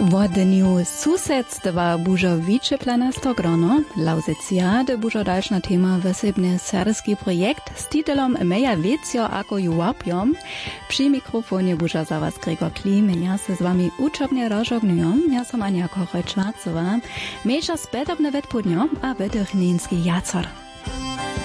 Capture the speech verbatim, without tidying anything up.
W dniu susedstwa bužo vyčeplana stogrono, Lauzecia bužo dalšna tema wesebny serbski projekt s titulom Meja vecio ako ju łapiom. Przy mikrofonie bužo za was Gregor Klim, ja se z wami uczobnie rozżognujem, ja som Ania Kochoj-Čvarcová, mejša spedobne vedpudnjo a vedrchnenski jacor.